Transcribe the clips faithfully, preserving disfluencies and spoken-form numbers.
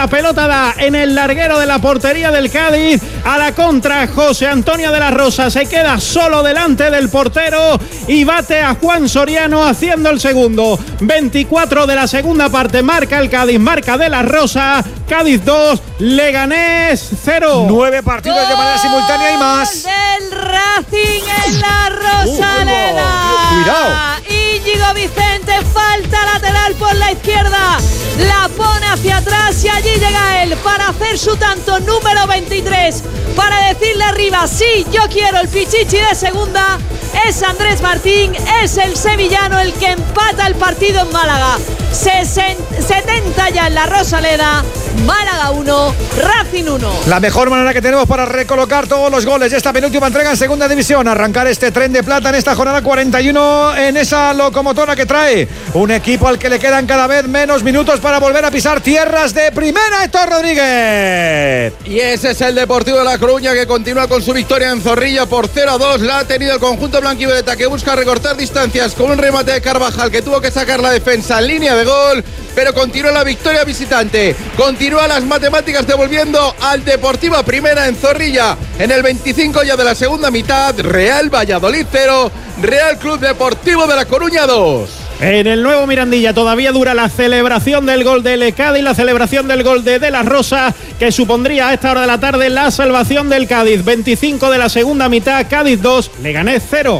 La pelota da en el larguero de la portería del Cádiz. A la contra, José Antonio de la Rosa se queda solo delante del portero y bate a Juan Soriano haciendo el segundo. veinticuatro de la segunda parte, marca el Cádiz, marca de la Rosa. Cádiz dos, Leganés cero. Nueve partidos ¡Gol de manera simultánea y más. Del Racing en la Rosaleda. Uh, cuidado. Íñigo Vicente, falta lateral por la izquierda. La pone hacia atrás y allí llega él para hacer su tanto número veintitrés. Para decirle arriba, sí, yo quiero el Pichichi de segunda. Es Andrés Martín, es el sevillano el que empata el partido en Málaga. setenta ya en la Rosaleda. Málaga uno, Racing uno. La mejor manera que tenemos para recolocar todos los goles de esta penúltima entrega en segunda división, arrancar este tren de plata en esta jornada cuarenta y uno, en esa locomotora que trae un equipo al que le quedan cada vez menos minutos para volver a pisar tierras de primera. Héctor Rodríguez. Y ese es el Deportivo de La Coruña, que continúa con su victoria en Zorrilla por cero a dos. La ha tenido el conjunto blanquivioleta, que busca recortar distancias con un remate de Carvajal que tuvo que sacar la defensa en línea de gol, pero continúa la victoria visitante. Continúa las matemáticas devolviendo al Deportivo a primera en Zorrilla en el veinticinco ya de la segunda mitad. Real Valladolid cero, Real Club Deportivo de La Coruña dos. En el nuevo Mirandilla todavía dura la celebración del gol del Cádiz, la celebración del gol de De la Rosa, que supondría a esta hora de la tarde la salvación del Cádiz. veinticinco de la segunda mitad, Cádiz dos, Leganés cero.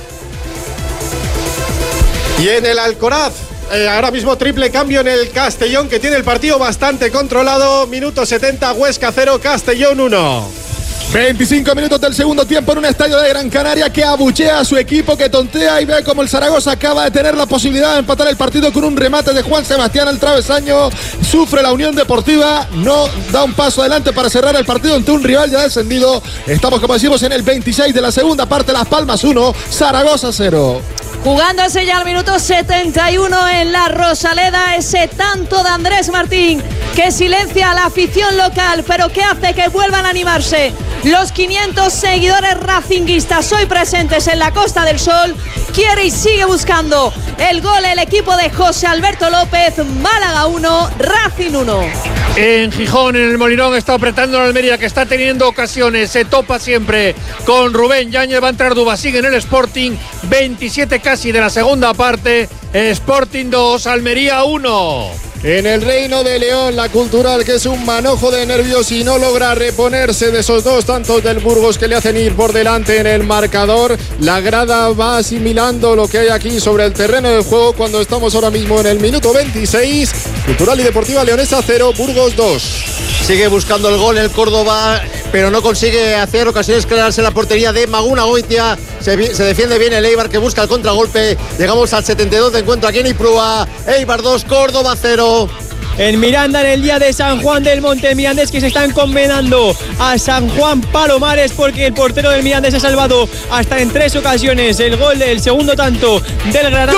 Y en el Alcoraz, eh, ahora mismo triple cambio en el Castellón, que tiene el partido bastante controlado. Minuto setenta, Huesca cero, Castellón uno. veinticinco minutos del segundo tiempo en un estadio de Gran Canaria que abuchea a su equipo, que tontea y ve como el Zaragoza acaba de tener la posibilidad de empatar el partido con un remate de Juan Sebastián al travesaño. Sufre la Unión Deportiva, no da un paso adelante para cerrar el partido ante un rival ya descendido. Estamos, como decimos, en el veintiséis de la segunda parte. Las Palmas uno, Zaragoza cero. Jugándose ya al minuto setenta y uno en la Rosaleda, ese tanto de Andrés Martín que silencia a la afición local, pero que hace que vuelvan a animarse los quinientos seguidores racinguistas hoy presentes en la Costa del Sol. Quiere y sigue buscando el gol el equipo de José Alberto López. Málaga uno, Racing uno. En Gijón, en el Molinón, está apretando la Almería, que está teniendo ocasiones, se topa siempre con Rubén Yáñez. Va a entrar Dubasín en el Sporting, veintisiete casi de la segunda parte. Sporting dos, Almería uno. En el Reino de León, la Cultural, que es un manojo de nervios y no logra reponerse de esos dos tantos del Burgos que le hacen ir por delante en el marcador. La grada va asimilando lo que hay aquí sobre el terreno del juego cuando estamos ahora mismo en el minuto veintiséis. Cultural y Deportiva Leonesa cero, Burgos dos. Sigue buscando el gol el Córdoba, pero no consigue hacer ocasiones claras en la portería de Maguna Goitia. Se, se defiende bien el Eibar, que busca el contragolpe. Llegamos al setenta y dos de encuentro aquí en Ipurúa. Eibar dos, Córdoba cero. En Miranda, en el día de San Juan del Monte, Mirandés, que se están condenando a San Juan Palomares, porque el portero del Mirandés ha salvado hasta en tres ocasiones el gol del segundo tanto del Granada.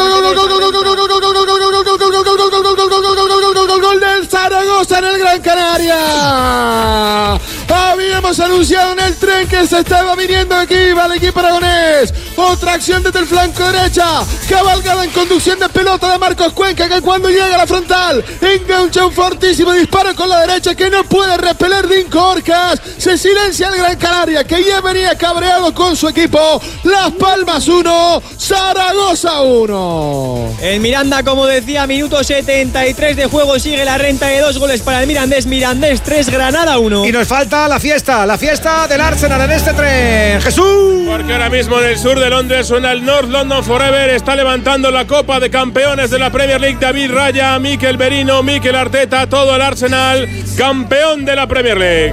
Gol del Zaragoza en el Gran Canaria. Habíamos anunciado en el tren que se estaba viniendo aquí, va el equipo aragonés. Otra acción desde el flanco derecha, cabalgada en conducción de pelota de Marcos Cuenca, que cuando llega a la frontal engancha un fortísimo disparo con la derecha que no puede repeler Dinko Orcas. Se silencia el Gran Canaria, que ya venía cabreado con su equipo. Las Palmas uno, Zaragoza uno. En Miranda, como decía, minuto setenta y tres de juego, sigue la renta de dos goles para el Mirandés. Mirandés tres, Granada uno. Y nos falta la fiesta, la fiesta del Arsenal en este tren. Jesús. Porque ahora mismo en el sur de Londres suena el North London Forever. Está levantando la Copa de Campeones de la Premier League David Raya, Mikel Merino, Mikel Arteta, todo el Arsenal campeón de la Premier League.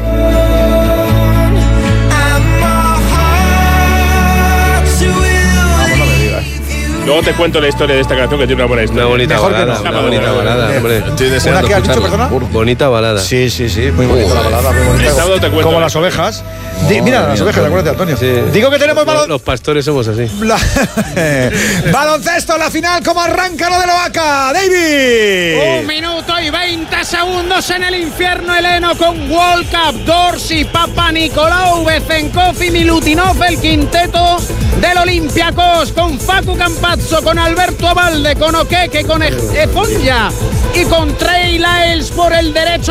Luego te cuento la historia de esta canción, que tiene una buena historia. Una bonita Mejor balada, que no. una bonita balada, hombre. Estoy deseando ¿Una que has dicho, perdona? Bonita balada. Sí, sí, sí, muy bonita la balada, muy bonita. El sábado te cuento. Como las ovejas. Di, mira, las ovejas, acuérdate, Antonio. Sí. Digo que tenemos balón. Los pastores somos así. La... Baloncesto, la final, ¿cómo arranca lo de la vaca? David. Un minuto y veinte segundos en el infierno heleno con World Cup, Dorsey, Papa Nicolau, Bezenkov y Milutinov, el quinteto del Olympiacos, con Facu Campazzo, con Alberto Abalde, con Oqueque, con Efonja y con Trey Lyles por el derecho.